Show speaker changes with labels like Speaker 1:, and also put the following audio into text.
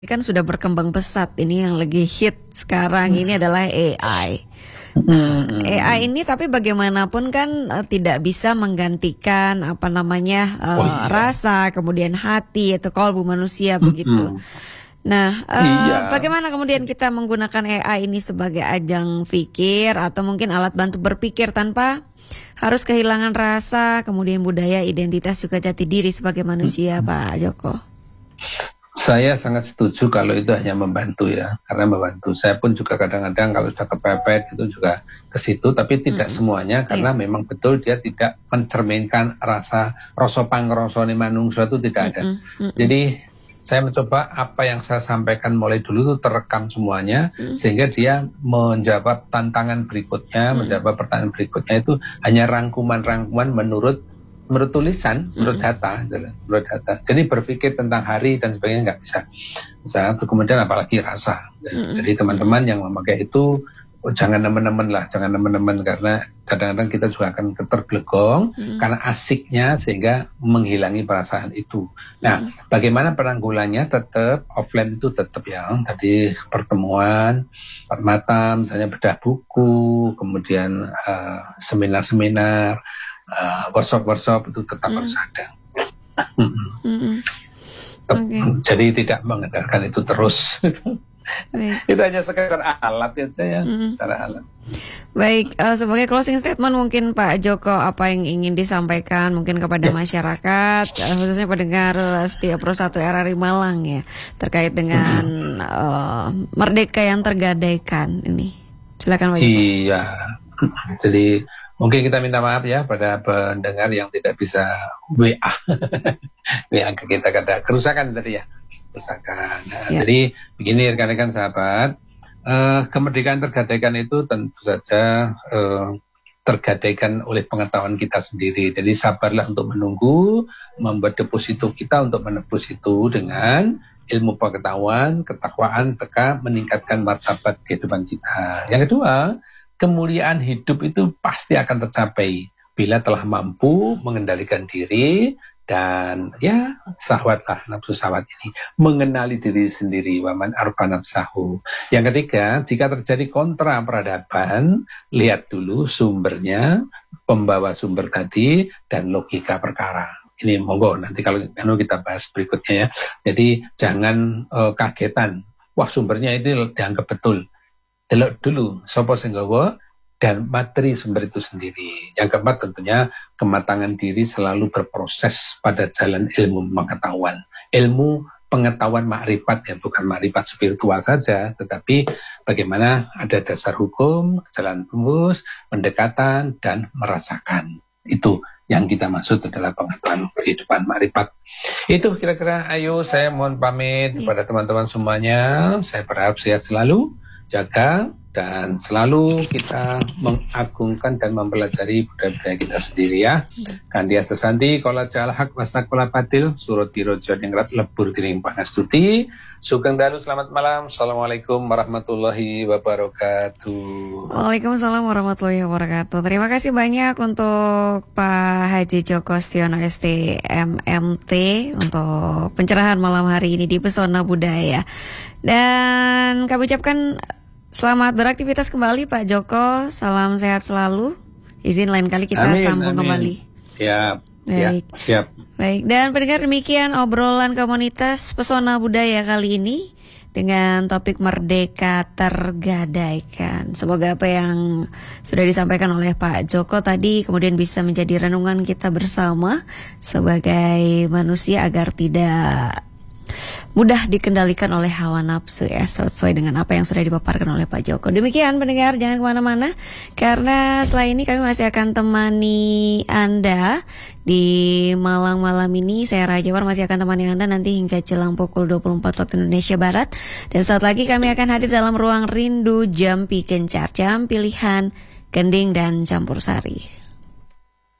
Speaker 1: Kan sudah berkembang pesat. Ini yang lagi hit sekarang ini adalah AI. AI ini tapi bagaimanapun kan tidak bisa menggantikan rasa, kemudian hati atau kalbu manusia begitu. Nah, bagaimana kemudian kita menggunakan AI ini sebagai ajang pikir atau mungkin alat bantu berpikir tanpa harus kehilangan rasa, kemudian budaya, identitas juga jati diri sebagai manusia, Pak Joko?
Speaker 2: Saya sangat setuju kalau itu hanya membantu ya, karena membantu. Saya pun juga kadang-kadang kalau sudah kepepet itu juga ke situ, tapi tidak semuanya karena memang betul dia tidak mencerminkan rasa pangrosone manungsa itu tidak ada. Jadi saya mencoba apa yang saya sampaikan mulai dulu itu terekam semuanya sehingga dia menjawab tantangan berikutnya, menjawab pertanyaan berikutnya itu hanya rangkuman-rangkuman menurut tulisan, menurut data. Jadi berpikir tentang hari dan sebagainya nggak bisa. Kemudian apalagi rasa. Jadi teman-teman yang memakai itu jangan nemen-nemen karena kadang-kadang kita juga akan terglegong karena asiknya sehingga menghilangi perasaan itu. Nah, bagaimana penanggulannya? Tetap offline itu tetap ya. Tadi pertemuan, mata, misalnya bedah buku, kemudian seminar-seminar. Workshop itu tetap harus ada. Jadi tidak mengandalkan itu terus. Itu hanya sekedar alat saja ya, alat.
Speaker 1: Baik, sebagai closing statement mungkin Pak Joko apa yang ingin disampaikan mungkin kepada masyarakat, khususnya pendengar setiap Pro 1 RRI Malang ya, terkait dengan merdeka yang tergadaikan ini. Silakan Pak Joko.
Speaker 2: Iya, jadi mungkin kita minta maaf ya pada pendengar yang tidak bisa WA ke kita karena kerusakan tadi ya. Jadi begini rekan-rekan sahabat, kemerdekaan tergadaikan itu tentu saja tergadaikan oleh pengetahuan kita sendiri. Jadi sabarlah untuk menunggu, membuat deposito kita untuk menebus itu dengan ilmu pengetahuan, ketakwaan, meningkatkan martabat kehidupan kita. Yang kedua, kemuliaan hidup itu pasti akan tercapai bila telah mampu mengendalikan diri dan ya syahwatlah, nafsu syahwat ini, mengenali diri sendiri, waman arfa nafsahu. Yang ketiga, jika terjadi kontra peradaban, lihat dulu sumbernya, pembawa sumber tadi dan logika perkara. Ini monggo nanti kalau kita bahas berikutnya ya. Jadi jangan kagetan, wah sumbernya ini dianggap betul. Delok dulu sapa sing nggawa dan materi sumber itu sendiri. Yang keempat tentunya kematangan diri selalu berproses pada jalan ilmu pengetahuan. Ilmu pengetahuan makrifat ya, bukan makrifat spiritual saja, tetapi bagaimana ada dasar hukum, jalan tembus, pendekatan dan merasakan. Itu yang kita maksud adalah pengetahuan kehidupan makrifat. Itu kira-kira, ayo saya mohon pamit kepada teman-teman semuanya. Saya berharap sehat selalu, jaga, dan selalu kita mengagungkan dan mempelajari budaya-budaya kita sendiri ya. Kandia sesanti kola jal hak wasak kola batil surut dirojo ningrat lebur tiring pangastuti. Sugeng dalu, selamat malam. Assalamualaikum warahmatullahi wabarakatuh.
Speaker 1: Waalaikumsalam warahmatullahi wabarakatuh. Terima kasih banyak untuk Pak Haji Joko Stiono STMMT untuk pencerahan malam hari ini di Pesona Budaya. Dan kami ucapkan selamat beraktivitas kembali Pak Joko, salam sehat selalu. Izin lain kali kita sambung kembali.
Speaker 2: Siap.
Speaker 1: Baik.
Speaker 2: Ya, siap.
Speaker 1: Baik, dan pendengar demikian obrolan komunitas Pesona Budaya kali ini dengan topik merdeka tergadaikan. Semoga apa yang sudah disampaikan oleh Pak Joko tadi kemudian bisa menjadi renungan kita bersama sebagai manusia agar tidak mudah dikendalikan oleh hawa nafsu ya, sesuai dengan apa yang sudah dipaparkan oleh Pak Joko. Demikian pendengar, jangan kemana-mana karena setelah ini kami masih akan temani Anda di Malang malam ini. Saya Rajawar masih akan temani Anda nanti hingga jelang pukul 24 waktu Indonesia Barat. Dan saat lagi kami akan hadir dalam ruang rindu Jampi Kencar, jam pilihan, gending dan campur sari.